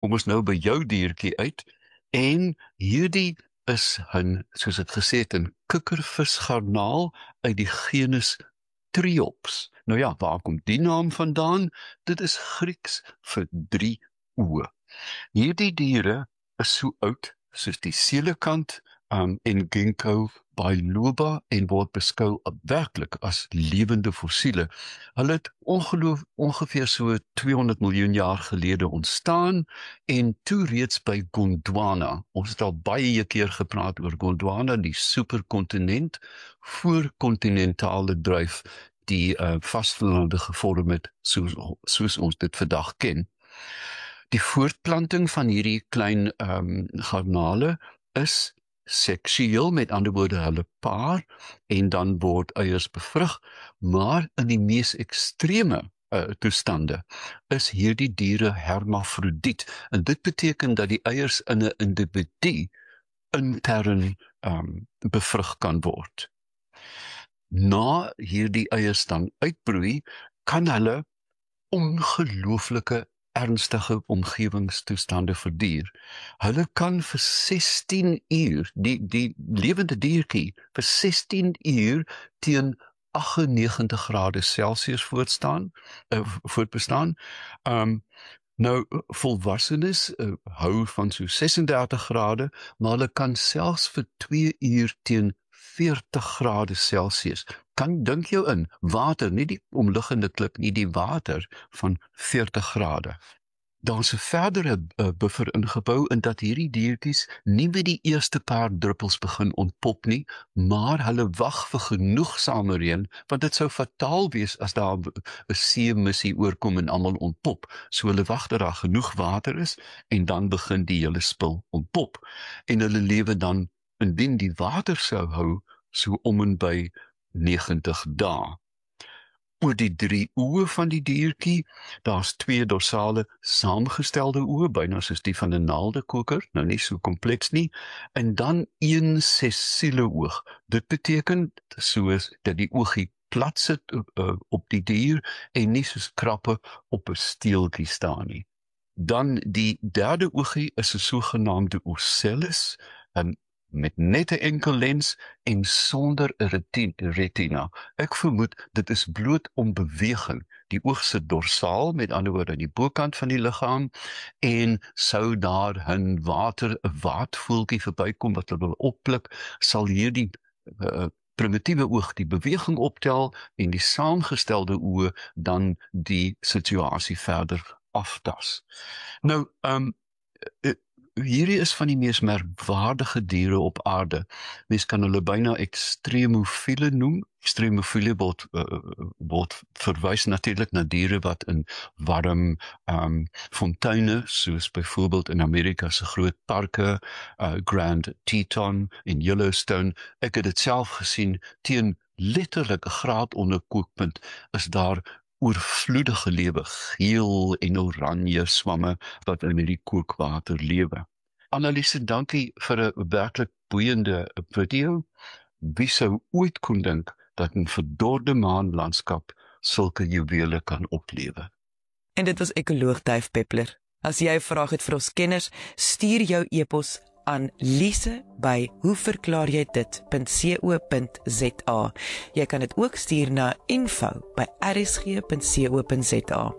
kom ons nou by jou diertjie uit, en hierdie is soos ek gesê het, 'n kikkervisgarnaal uit die genus Triops. Nou ja, waar kom die naam vandaan? Dit is Grieks vir 3 oë. Hierdie diere is so oud soos die selekant en Ginkgo biloba en word beskou werklik as lewende fossiele. Hulle het ongeveer so 200 miljoen jaar gelede ontstaan en toe reeds by Gondwana. Ons het al baie keer gepraat oor Gondwana, die superkontinent, voorkontinentale dryf die vastlande gevorm het soos ons dit vandag ken. Die voortplanting van hierdie klein garnale is seksueel, met ander woorde hulle paar, en dan word eiers bevrug, maar in die mees ekstreme toestande is hierdie diere hermafrodiet, en dit beteken dat die eiers in 'n individu intern bevrug kan word. Na hierdie eiers dan uitbroei, kan hulle ongelooflike ernstige omgewingstoestande verduur. Hulle kan vir 16 uur, die lewende diertjie, vir 16 uur teen 98 grade Celsius voortbestaan. Nou, volwassenes hou van so 36 grade, maar hulle kan selfs vir 2 uur teen 40 grade Celsius. Dink jou in, water, nie die omliggende klip, nie die water van 40 grade. Daar is 'n verdere buffer ingebou in dat hierdie diertjies nie met die eerste paar druppels begin ontpop nie, maar hulle wag vir genoegsame reën, want dit sou fataal wees as daar 'n seemissie oorkom en almal ontpop. So hulle wag dat daar genoeg water is en dan begin die hele spul ontpop. En hulle lewe dan, indien die water sou hou, so om en by 90 dae. Oor die 3 oë van die diertjie, daar's 2 dorsale saamgestelde oë, byna soos die van 'n naaldekoker, nou nie so kompleks nie, en dan 1 sessiele oog. Dit beteken soos dat die oogie plat sit op die dier en nie soos krappe op 'n steeltjie staan nie. Dan die derde oogie is 'n sogenaamde ocellus, met net 'n enkel lens en sonder 'n retina. Ek vermoed dit is bloot om beweging. Die oog sit dorsaal, met ander woorde aan die bokant van die liggaam, en sou daar 'n waadvoeltjie verbykom wat hulle wil oppluk, sal hierdie primitiewe oog die beweging optel en die saamgestelde oë dan die situasie verder aftas. Nou, hierdie is van die mees merkwaardige diere op aarde. Mens kan hulle byna extremofiele noem. Extremofiele word verwys natuurlik na diere wat in warm fonteine, soos byvoorbeeld in Amerika se groot parke, Grand Teton en Yellowstone. Ek het dit self gesien, teen letterlik 'n graad onder kookpunt is daar oorvloedige lewe, geel en oranje swamme wat in die kookwater lewe. Anneliese, dankie vir 'n werklik boeiende video. Wie sou ooit kon dink dat 'n verdorde maanlandskap sulke juwele kan oplewe? En dit was ekoloog Duif Peppler. As jy 'n vraag het vir ons kenners, stuur jou e-pos aan lise@hoeverklaarjydit.co.za. Jy kan dit ook stuur na info@rsg.co.za.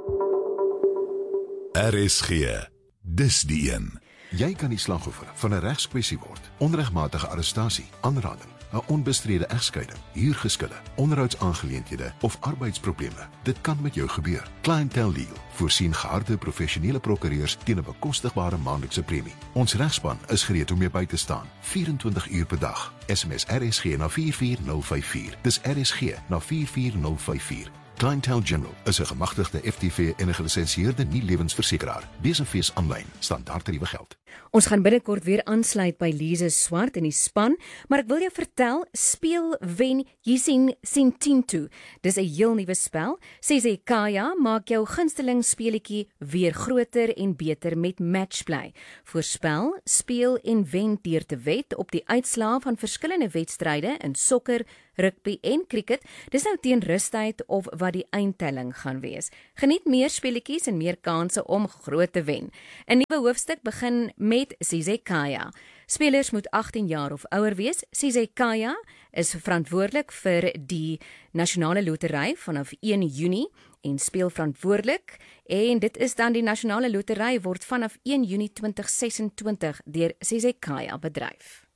RSG, dis die een. Jy kan die slagoffer van 'n regskwessie word. Onregmatige arrestasie, aanranding, 'n onbestrede egskeiding, huurgeskille, onderhoudsaangeleenthede of arbeidsprobleme. Dit kan met jou gebeur. Clientele Legal voorsien geharde professionele prokureurs teen 'n bekostigbare maandelikse premie. Ons regspan is gereed om jou by te staan, 24 uur per dag. SMS RSG na 44054. Dis RSG na 44054. Clientele General is 'n gemagtigde FTV en 'n gelisensieerde nie-lewensversekeraar. Besenfees aanlyn, standaard tariewe geld. Ons gaan binnekort weer aansluit by Lise Swart in die span, maar ek wil jou vertel, speel wen, jy sien 10 toe. Dis 'n heel nuwe spel. Sê Kaya, maak jou gunsteling speletjie weer groter en beter met Matchplay. Voorspel, speel en wen deur te wed op die uitslae van verskillende wedstryde in sokker, rugby en cricket. Dis nou teen rustyd of wat die eindtelling gaan wees. Geniet meer speletjies en meer kansse om groot te wen. 'n Nuwe hoofstuk begin met Kaya. Spelers moet 18 jaar of ouer wees. Kaya is verantwoordelik vir die Nasionale Lotery vanaf 1 Junie en speel verantwoordelik, en dit is dan die Nasionale Lotery word vanaf 1 Junie 2026 deur Kaya bedryf.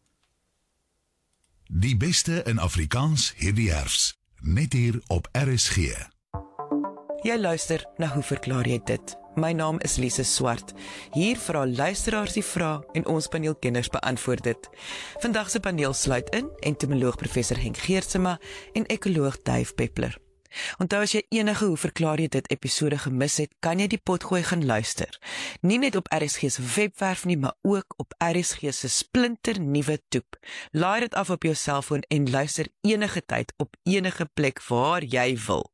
Die beste in Afrikaans hierdie herfs, net hier op RSG. Jy luister na Hoe verklaar jy dit? My naam is Lise Swart. Hier vra luisteraars die vrae en ons paneelkenners beantwoord dit. Vandag se paneel sluit in entomoloog professor Henk Geertsma en ekoloog Dave Peppler. Onthou, as jy enige Hoe verklaar jy dit episode gemis het, kan jy die potgooi gaan luister. Nie net op RSG se webwerf nie, maar ook op RSG se splinternuwe toep. Laai dit af op jou selfoon en luister enige tyd op enige plek waar jy wil.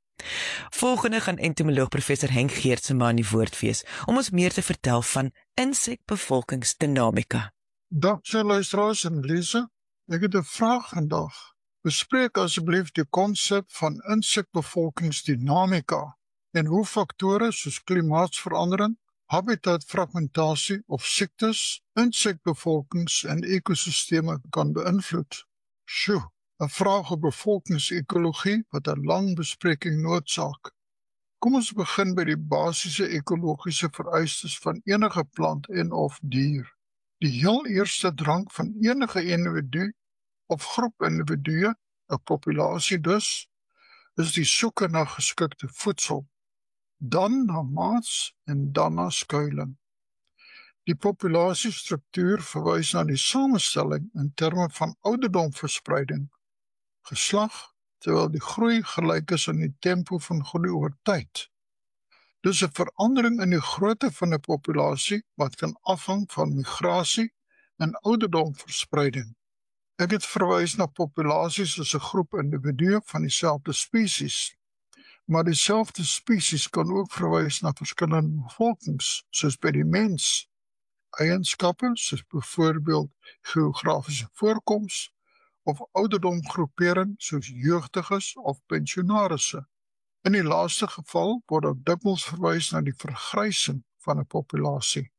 Volgende gaan entomoloog professor Henk Geertsma aan die woord wees om ons meer te vertel van insekbevolkingsdinamika. Dag sy luisteraars en Lise, ek het 'n vraag vandag. Bespreek asseblief die konsep van insekbevolkingsdinamika en hoe faktore soos klimaatsverandering, habitatfragmentasie of siektes, insekbevolkings en ekosisteme kan beïnvloed. Sjoe, 'n vraag op bevolkingsekologie wat 'n lang bespreking noodsaak. Kom ons begin by die basiese ekologiese vereistes van enige plant en of dier. Die heel eerste drang van enige individu of groep individue, 'n populasie dus, is die soeke na geskikte voedsel, dan na maats en dan na skuiling. Die populasiestruktuur verwys na die samestelling in terme van ouderdomverspreiding, geslag, terwyl die groei gelyk is aan die tempo van groei oor tyd. Dus 'n verandering in die grootte van 'n populasie wat kan afhang van migrasie en ouderdomverspreiding. Ek het verwys na populasies as 'n groep individue van dieselfde spesies, maar dieselfde spesies kan ook verwys na verskillende bevolkings, soos by die mens. Eienskappe soos byvoorbeeld geografiese voorkoms of ouderdomgroepering soos jeugdiges of pensionarisse. In die laaste geval word ook dikwels verwys na die vergrysing van 'n populasie.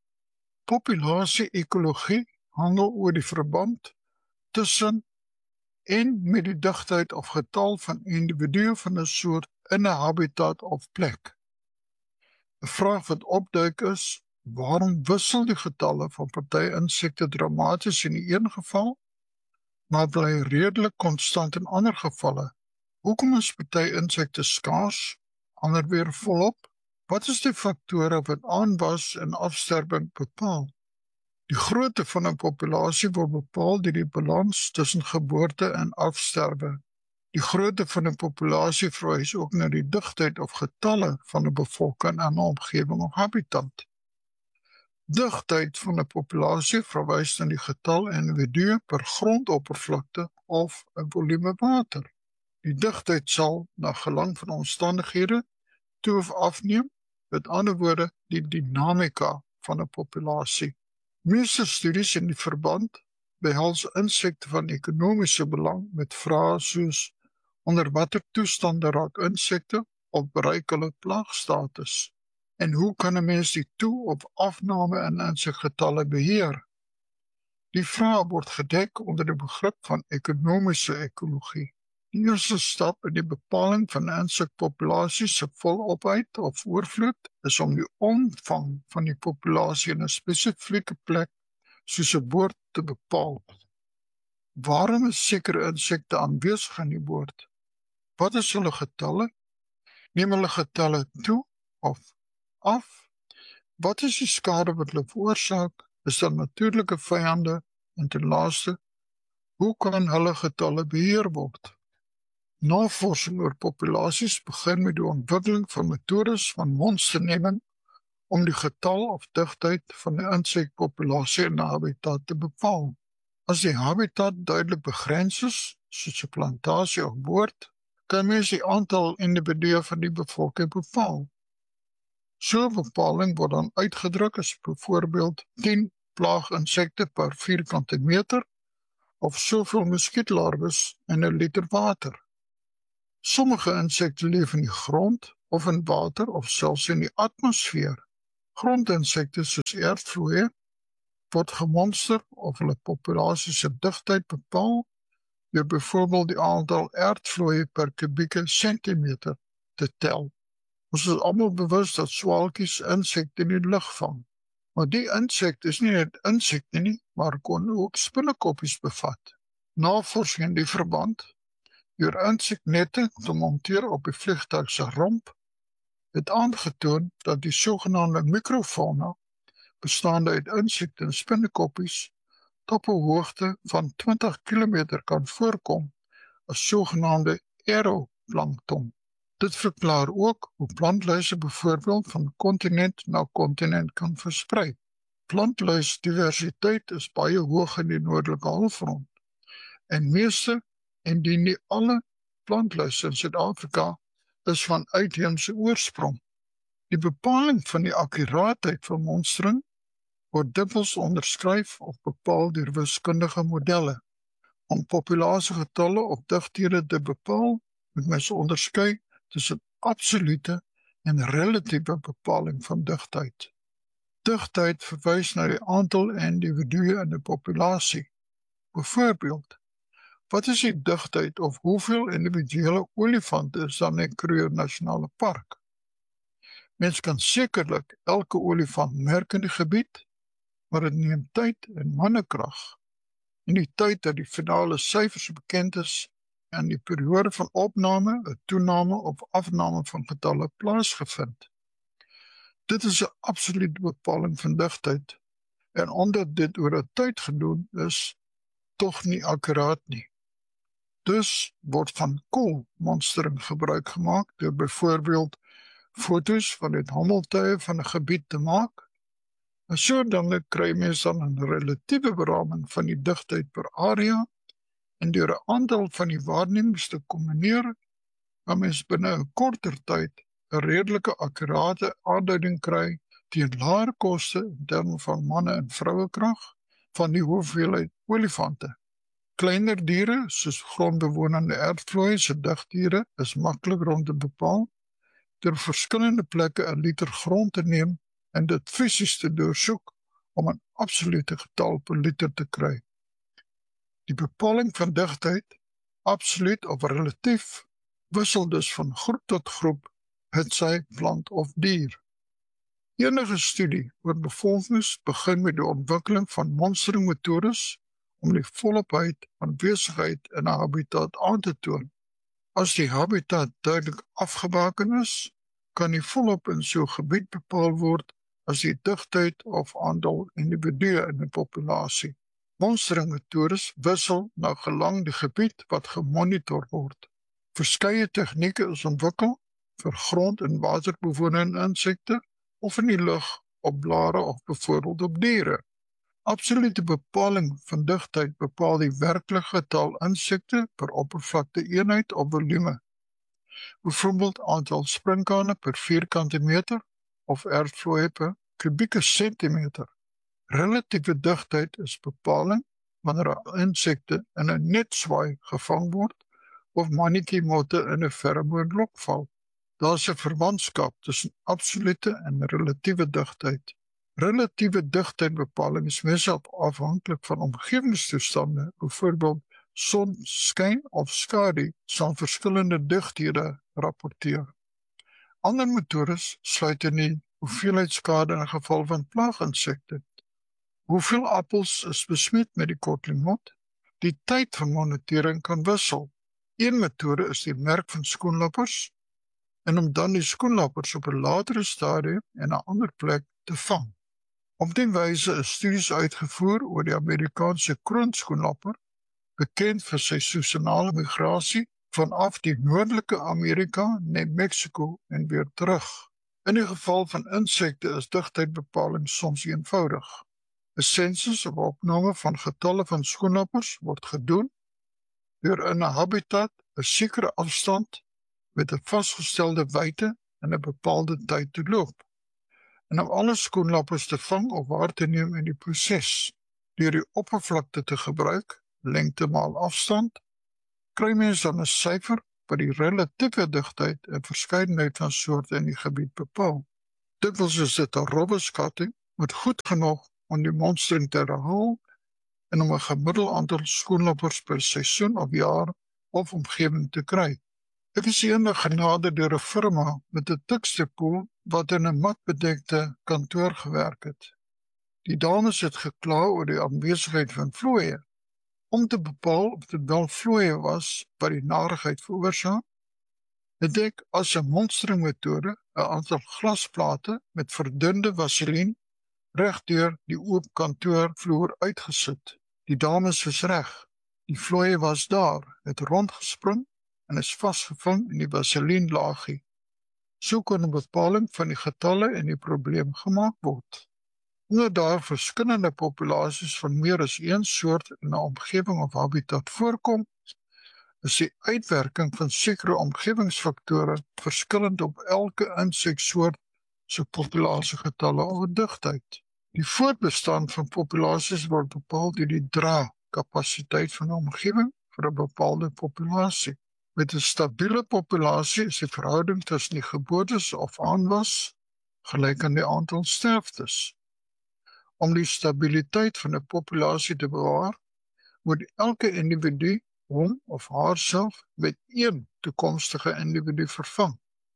Populasie-ekologie handel oor die verband tussen en met die digtheid of getal van individue van 'n soort in 'n habitat of plek. 'n Vraag wat opduik is, waarom wissel die getalle van party insekte dramaties in die een geval, maar bly redelik konstant in ander gevalle? Hoekom is party insekte skaars, ander weer volop? Wat is die faktore wat aanwas en afsterwing bepaal? Die grootte van 'n populasie word bepaal deur die balans tussen geboorte en afsterwe. Die grootte van 'n populasie verwys ook na die digtheid of getalle van 'n bevolking en 'n omgewing of habitat. Digtheid van 'n populasie verwys na die getal individue per grondoppervlakte of 'n volume water. Die digtheid sal, na gelang van omstandighede, toe of afneem, met ander woorde, die dinamika van 'n populasie. Meeste studies in die verband behels insekte van ekonomiese belang met vrae soos onder watter toestande raak insekte of bereik hulle plaagstatus en hoe kan 'n mens die toe- of afname in insekgetalle beheer? Die vraag word gedek onder die begrip van ekonomiese ekologie. Die eerste stap in die bepaling van insekpopulasies se volopheid of oorvloed is om die omvang van die populasie in 'n spesifieke plek soos 'n boord te bepaal. Waarom is sekere insekte aanwesig in die boord? Wat is hulle getalle? Neem hulle getalle toe of af? Wat is die skade wat hulle veroorsaak? Is daar natuurlike vyande? En ten laaste, hoe kan hulle getalle beheer word? Navorsing oor populasies begin met die ontwikkeling van metodes van monsterneming om die getal of digtheid van die insekpopulasie in 'n habitat te bepaal. As die habitat duidelik begrens is, soos 'n plantasie of boord, kan mens die aantal individue van die bevolking bepaal. So 'n bepaling word dan uitgedruk as byvoorbeeld 10 plaaginsekte per vierkante meter of soveel muskietlarwes in 'n liter water. Sommige insekte leef in die grond of in water of selfs in die atmosfeer. Grondinsekte soos aardvlooie word gemonster of hulle populasie se digtheid bepaal deur byvoorbeeld die aantal aardvlooie per kubieke sentimeter te tel. Ons is almal bewus dat swaalkies insekte in die lug vang. Maar die insekte is nie net insekte nie, maar kon ook spinnekoppies bevat. Navorsing in die verband, deur inseknette te monteer op die vliegtuig se romp, het aangetoon dat die sogenaamde microfauna, bestaande uit insekte en spinnekoppies, tot 'n hoogte van 20 km kan voorkom as sogenaamde aeroplankton. Dit verklaar ook hoe plantluise byvoorbeeld van kontinent na kontinent kan versprei. Plantluisdiversiteit is baie hoog in die noordelike halfrond. En meeste, indien nie alle plantluise in Suid-Afrika is van uitheemse oorsprong. Die bepaling van die akkuraatheid van monstering word dikwels onderskryf of bepaal deur wiskundige modelle. Om populasiegetalle of digthede te bepaal, moet mens onderskei tussen absolute en relatiewe bepaling van digtheid. Digtheid verwys na die aantal individue in 'n populasie. Byvoorbeeld, wat is die digtheid of hoeveel individuele olifante is dan in Kruger Nasionale Park? Mens kan sekerlik elke olifant merk in die gebied, maar dit neem tyd en mannekrag. In die tyd dat die finale syfers bekend is en die periode van opname, 'n toename of afname van getalle plaasgevind. Dit is 'n absolute bepaling van digtheid, en omdat dit oor 'n tyd gedoen is, tog nie akkuraat nie. Dus word van koolmonstering gebruik gemaak deur byvoorbeeld foto's van die hommeltuie van 'n gebied te maak. En so dan kry mens dan 'n relatiewe beraming van die digtheid per area, en deur 'n aantal van die waarnemings te kombineer, kan mens binne 'n korter tyd 'n redelike akkurate aanduiding kry teen laer koste in terme van manne- en vrouekrag van die hoeveelheid olifante. Kleiner diere, soos grondbewonende aardvlooie se digthede, is maklik rond te bepaal deur verskillende plekke 'n liter grond te neem en dit fisies te deursoek om 'n absolute getal per liter te kry. Die bepaling van digtheid, absoluut of relatief, wissel dus van groep tot groep, hetsy plant of dier. Enige studie oor bevondings begin met die ontwikkeling van monsteringmetodes om die volopheid van besigheid in 'n habitat aan te toon. As die habitat duidelik afgebaken is, kan die volop in so 'n gebied bepaal word as die digtheid of aantal individue in 'n populasie. Monsteringmetodes wissel na gelang die gebied wat gemonitor word. Verskeie tegnieke is ontwikkel vir grond- en waterbewonende insekte of in die lug, op blare of byvoorbeeld op diere. Absolute bepaling van digtheid bepaal die werklike getal insekte per oppervlakte eenheid of volume. Byvoorbeeld aantal sprinkane per vierkante meter of aardvlooie per kubieke sentimeter. Relatiewe digtheid is bepaling wanneer insekte in 'n netswaai gevang word of mannetjie-motte in 'n feromoonlok val. Daar is 'n verwantskap tussen absolute en relatiewe digtheid. Relatiewe digtheidbepaling is meestal afhanklik van omgewingstoestande, byvoorbeeld sonskyn of skadu, sal verskillende digthede rapporteer. Ander metodes sluit in die hoeveelheid skade in geval van plaaginsekte. Hoeveel appels is besmet met die kotlingmot? Die tyd van monitering kan wissel. Een metode is die merk van skoenlappers, en om dan die skoenlappers op 'n latere stadium en 'n ander plek te vang. Op die wyse is studies uitgevoer oor die Amerikaanse kroonskoenlapper, bekend vir sy seisonale migrasie vanaf die noordelike Amerika na Mexico en weer terug. In die geval van insekte is digtheidbepaling soms eenvoudig. 'n Sensus of opname van getalle van skoenlappers word gedoen deur in 'n habitat 'n sekere afstand met 'n vasgestelde wyte in 'n bepaalde tyd te loop. En om alle skoenlappers te vang of waar te neem in die proses, deur die oppervlakte te gebruik, lengte maal afstand, kry mens dan 'n syfer wat die relatiewe digtheid en verskeidenheid van soorte in die gebied bepaal. Dikwels is dit 'n rowwe skatting, met goed genoeg om die monstering te herhaal en om 'n gemiddelde aantal skoenlappers per seisoen of jaar of omgewing te kry. Ek is eendag genader deur 'n firma met 'n tiksterpoel wat in 'n matbedekte kantoor gewerk het. Die dames het gekla oor die aanwesigheid van vlooie. Om te bepaal of dit wel vlooie was wat die narigheid veroorsaak, het ek as 'n monsteringmetode 'n aantal glasplate met verdunde vaseline regdeur die oop kantoorvloer uitgesit. Die dames was reg. Die vlooie was daar, het rondgespring en is vasgevang in die vaselienlaagie. So kon 'n bepaling van die getalle en die probleem gemaak word. Omdat daar verskillende populasies van meer as een soort in 'n omgewing of habitat voorkom, is die uitwerking van sekere omgewingsfaktore verskillend op elke inseksoort se populasiegetalle of digtheid. Die voortbestaan van populasies word bepaal deur die dra-kapasiteit van 'n omgewing vir 'n bepaalde populasie. Met 'n stabiele populasie is die verhouding tussen die geboortes of aanwas gelyk aan die aantal sterftes. Om die stabiliteit van 'n populasie te bewaar, moet elke individu hom of haarself met een toekomstige individu vervang.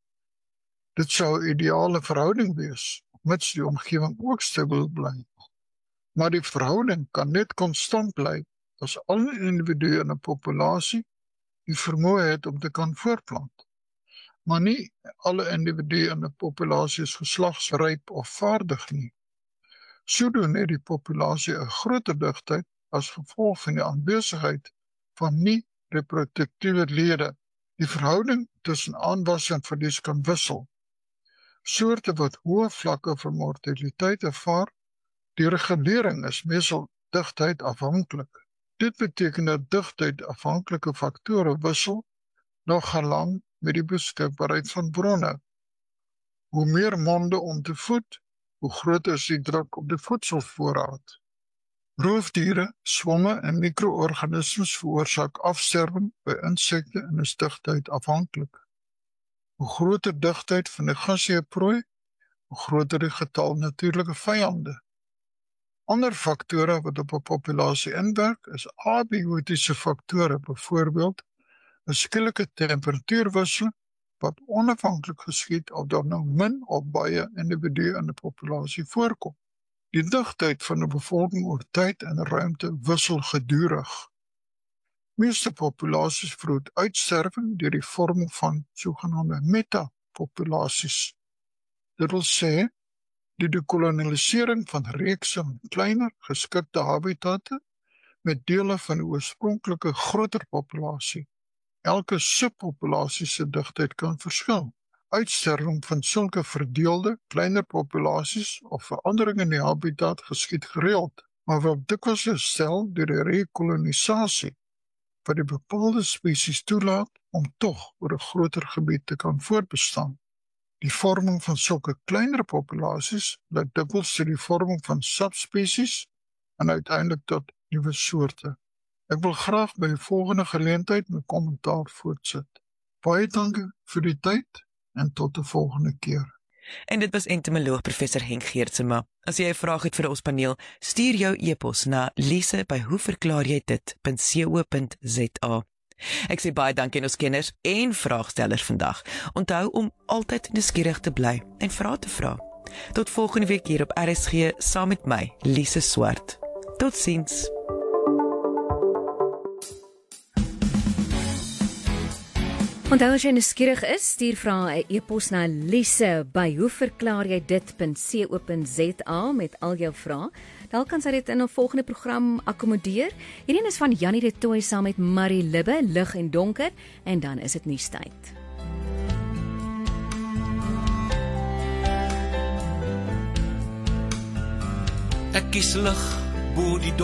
Dit sou 'n ideale verhouding wees, mits die omgewing ook stabiel bly. Maar die verhouding kan net konstant bly as alle individue in 'n populasie die vermoë het om te kan voortplant. Maar nie alle individue in 'n populasie is geslagsryp of vaardig nie. Sodoende het die populasie 'n groter digtheid as gevolg van die aanwesigheid van nie-reproduktiewe lede. Die verhouding tussen aanwas en verlies kan wissel. Soorte wat hoë vlakke van mortaliteit ervaar, die regulering is meestal digtheid afhanklik. Dit beteken dat digtheid afhanklike faktore wissel, nog gelang met die beskikbaarheid van bronne. Hoe meer monde om te voed, hoe groter is die druk op die voedselvoorraad. Roofdiere, swamme en mikroorganismes veroorsaak afsterwing by insekte en is digtheid afhanklik. Hoe groter digtheid van die gasheerprooi, hoe groter die getal natuurlike vyande. Ander faktore wat op 'n populasie inwerk is abiotiese faktore, byvoorbeeld 'n skielike temperatuurwisseling wat onafhanklik geskied of daar nou min of baie individue in 'n populasie voorkom. Die digtheid van 'n bevolking oor tyd en ruimte wissel gedurig. Meeste populasies verhoed uitsterwing deur die vorming van sogenaamde metapopulasies. Dit wil sê, die dekolonialisering van reekse van kleiner, geskikte habitatte met dele van 'n oorspronklike groter populasie. Elke subpopulasie se digtheid kan verskil. Uitsterwing van sulke verdeelde, kleiner populasies of verandering in die habitat geskied gereeld, maar word dikwels herstel deur die rekolonisasie, wat die bepaalde spesies toelaat om tog oor 'n groter gebied te kan voortbestaan. Die vorming van sulke kleiner populasies lei dikwels tot die vorming van subspesies en uiteindelik tot nuwe soorte. Ek wil graag by die volgende geleentheid my kommentaar voortsit. Baie dankie vir die tyd en tot 'n volgende keer. En dit was entomoloog professor Henk Geertsema. As jy 'n vraag het vir ons paneel, stuur jou e-pos na lise@hoeverklaarjydit.co.za. Ek sê baie dankie aan ons kenners en vraagstellers vandag. Onthou om altyd nuuskierig te bly en vrae te vra. Tot volgende week hier op RSG saam met my, Lise Swart. Totsiens. Onthou as jy nuuskierig is, stuur vra 'n e-pos na lise@hoeverklaarjydit.co.za met al jou vrae. Dan kan sy dit in 'n volgende program akkommodeer. Hierdie is van Janie de Tooy saam met Marie Libbe, Lig en Donker, en dan is dit nuustyd. Ek kies lig bo die